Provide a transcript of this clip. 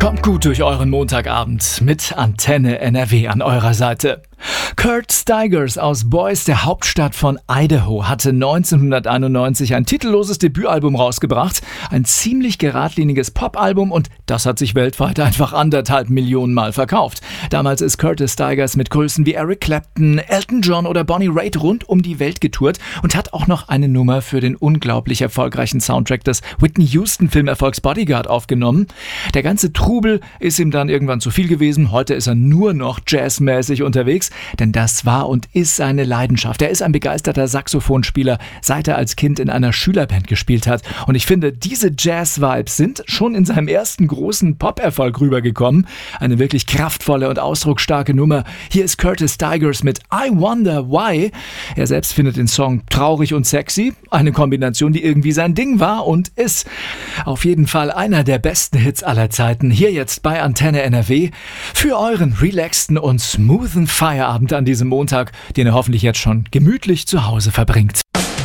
Kommt gut durch euren Montagabend mit Antenne NRW an eurer Seite. Kurt Stigers aus Boise, der Hauptstadt von Idaho, hatte 1991 ein titelloses Debütalbum rausgebracht. Ein ziemlich geradliniges Popalbum und das hat sich weltweit einfach 1,5 Millionen Mal verkauft. Damals ist Curtis Stigers mit Größen wie Eric Clapton, Elton John oder Bonnie Raitt rund um die Welt getourt und hat auch noch eine Nummer für den unglaublich erfolgreichen Soundtrack des Whitney Houston-Filmerfolgs Bodyguard aufgenommen. Der ganze Trubel ist ihm dann irgendwann zu viel gewesen. Heute ist er nur noch jazzmäßig unterwegs. Denn das war und ist seine Leidenschaft. Er ist ein begeisterter Saxophonspieler, seit er als Kind in einer Schülerband gespielt hat. Und ich finde, diese Jazz-Vibes sind schon in seinem ersten großen Pop-Erfolg rübergekommen. Eine wirklich kraftvolle und ausdrucksstarke Nummer. Hier ist Curtis Stigers mit I Wonder Why. Er selbst findet den Song traurig und sexy. Eine Kombination, die irgendwie sein Ding war und ist. Auf jeden Fall einer der besten Hits aller Zeiten. Hier jetzt bei Antenne NRW für euren relaxten und smoothen Feierabend an diesem Montag, den ihr hoffentlich jetzt schon gemütlich zu Hause verbringt.